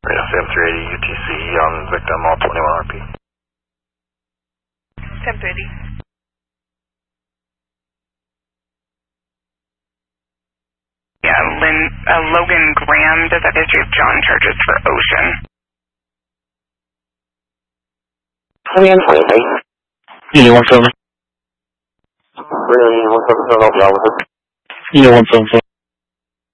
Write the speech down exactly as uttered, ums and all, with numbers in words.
Radio seven three eighty U T C on victim all twenty-one R P. seven three eighty. Yeah, Lynn, uh, Logan Graham does have history of John charges for Ocean. twenty-one twenty-three. Unit one seven. Really, one seven seven, I'll be out with it. Unit one seven seven.